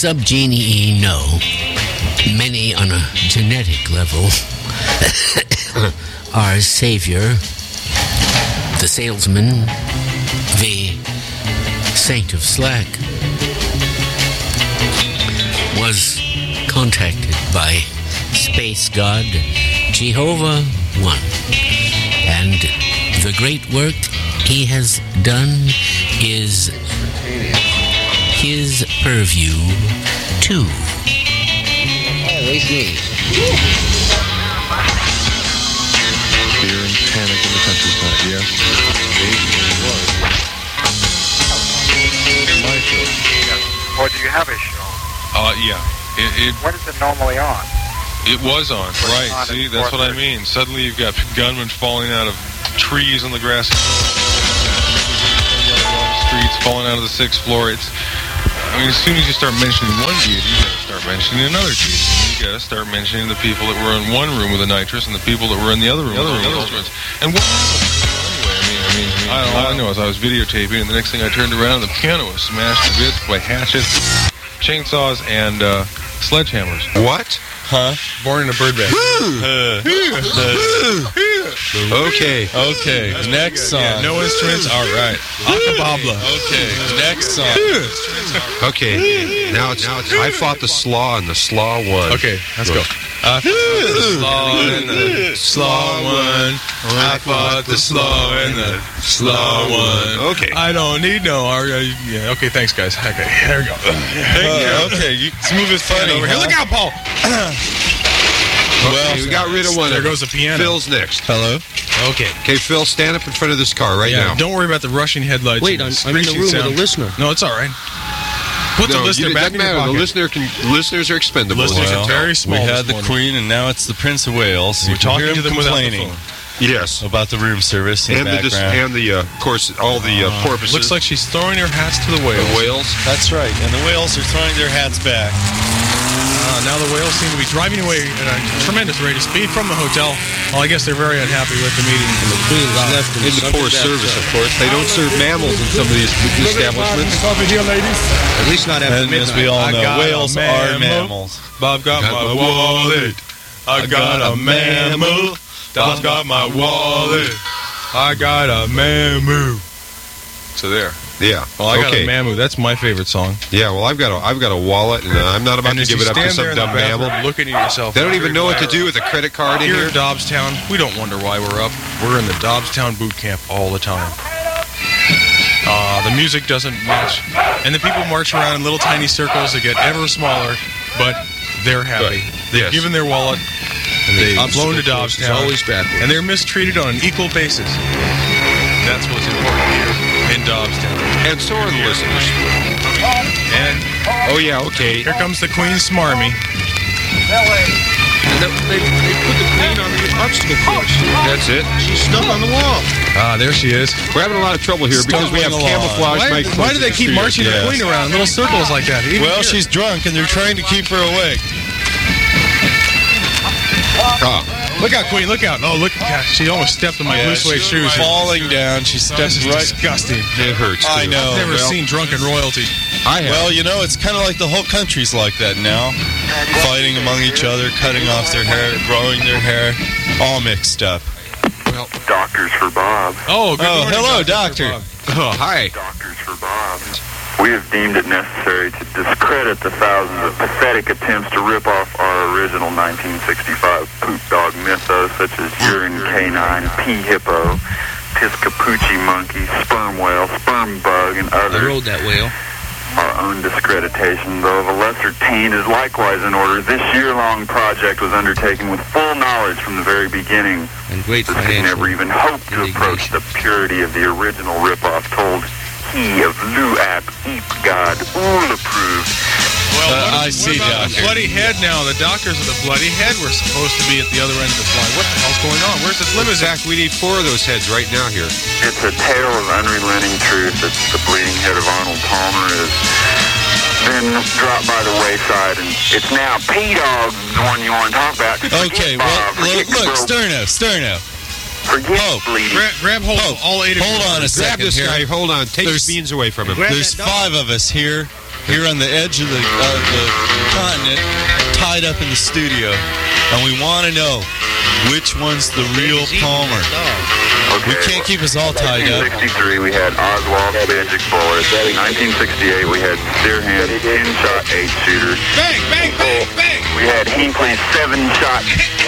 Subgenii know, many on a genetic level, our Savior, the salesman, the saint of slack, was contacted by space god Jehovah One, and the great work he has done is his purview too. Fear and panic in the countryside, yes. My show. Or do you have a show? Yeah. When is it normally on? It was on, right. on See, at that's what I 4:30. mean. Suddenly you've got gunmen falling out of trees on the grassy streets, falling out of the 6th floor. As soon as you start mentioning one deity, you got to start mentioning another deity. You got to start mentioning the people that were in one room with the nitrous and the people that were in the other room with the instruments. And what anyway, all I know is I was videotaping, and the next thing I turned around, the piano was smashed to bits by hatchets, chainsaws, and sledgehammers. What? Huh? Born in a bird bag. Okay. Okay, next song. Yeah, no instruments? All right. Acapabla. Okay, next song. Okay. Now it's I fought the slaw, and the slaw won. Okay, let's go. I fought the slaw, and the slaw won. I fought the slaw, and the slaw won. Okay. I don't need no... yeah, okay, thanks, guys. Okay, there we go. Okay, let's move his fan over here. Look out, Paul! Well, we got rid of one. There goes the piano. Phil's next. Hello? Okay. Okay, Phil, stand up in front of this car right now. Don't worry about the rushing headlights. Wait, I'm in the room with a listener. No, it's all right. Put the listener back in your pocket. Listeners are expendable. Listeners are very small. We had the Queen, and now it's the Prince of Wales. We're talking to them without the complaining phone. Yes. about the room service in And the background. of course, all the porpoises. Looks like she's throwing her hats to the whales. the whales. That's right, and the whales are throwing their hats back. Now the whales seem to be driving away at a tremendous rate of speed from the hotel. Well, I guess they're very unhappy with the meeting. And the Queen's left In the poor service, of course. They don't serve mammals in some of these establishments. At least not after And as we all know, whales are mammals. Bob got my wallet. I got a mammal. Bob's got my wallet. I got a mammoo. So there. Yeah. Well, I got okay. a mammoo. That's my favorite song. Yeah. Well, I've got a wallet, and I'm not about And to as give you it up to stand some there in the dumb bathroom mammal. looking at yourself. They don't even know what to do with a credit card in Here here. in Dobbstown, we don't wonder why we're up. We're in the Dobbstown boot camp all the time. The music doesn't match. And the people march around in little tiny circles that get ever smaller, but they're happy. They've Yes. given their wallet, and they've flown to It's Dobbstown, always backwards. and they're mistreated on an equal basis. That's what's important here in Dobbstown. And so are the listeners. And Oh, yeah, okay. here comes the Queen Smarmy. They put the Queen on the obstacle course. That's it. She's stuck on the wall. Ah, there she is. We're having a lot of trouble here because we have Stumbling along. camouflage microphones. Why do they keep marching the Queen around in little circles like that? Even Well, here. she's drunk, and they're trying to keep her awake. Look out, Queen, look out. Oh, look. God, she almost stepped on my blue suede shoes. Falling down, she This stepped is right... disgusting. It hurts. I too. know. I've never well, seen drunken royalty. I have. Well, you know, it's kind of like the whole country's like that now. Fighting among each other, cutting off their hair, growing their hair, all mixed up. Doctors for Bob. Oh, good morning, hello, Dr. doctor. Oh, hi. Doctors for Bob. We have deemed it necessary to discredit the thousands of pathetic attempts to rip off our original 1965 poop dog mythos, such as urine canine, pea hippo, Piscapucci monkey, sperm whale, sperm bug, and I others. rode that whale. Our own discreditation, though of a lesser taint, is likewise in order. This year-long project was undertaken with full knowledge from the very beginning. And great This could financial never even hope to approach the purity of the original ripoff told he of Luap, Eep God, Ul approved. Well, I see, what about the Doctor. bloody head now? The doctors of the bloody head were supposed to be at the other end of the line. What the hell's going on? Where's this In limousine? fact, we need 4 of those heads right now here. It's a tale of unrelenting truth that the bleeding head of Arnold Palmer has been dropped by the wayside, and it's now P-Dog, the one you want to talk about. Okay, Forget well, Bob, forget look, Bro- Sterno. Forget Pope. bleeding. Grab hold of all 8 of you. Hold on a Grab second this here. guy. Hold on. Take his There's- beans away from him. There's 5 of us here. here on the edge of the continent, tied up in the studio, and we want to know which one's the real Palmer. We can't keep us all tied up. 1963, we had Oswald Magic Bullets. 1968, we had Steerhand 10-shot 8-shooter. Bang, bang, bang, bang. We had Hinckley's 7-shot.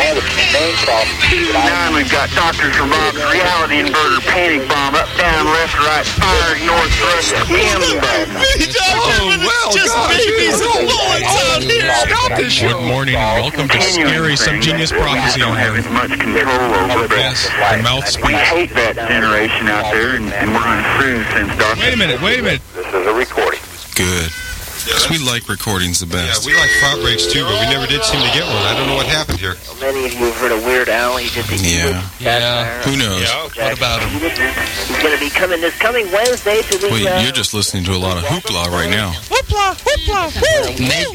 9, we've got Dr. Bob's Reality Inverter Panic Bomb. Up, down, left, right, fire, north, thrust, Good morning and welcome to Scary Subgenius Prophecy. Don't have as much control over that. Yes, the mouth We speaks. hate that generation out there, and we're going to sue since Dr. Wait a minute. This is a recording. Good. Because we like recordings the Yeah, best. we like front breaks too, but we never did seem to get one. I don't know what happened here. Many of you have heard of Weird Al. He did the Yeah. Who knows? What about him? He's going to be coming this coming Wednesday to the... Well, you're just listening to a lot of hoopla right now. Hoopla, hoopla, woo!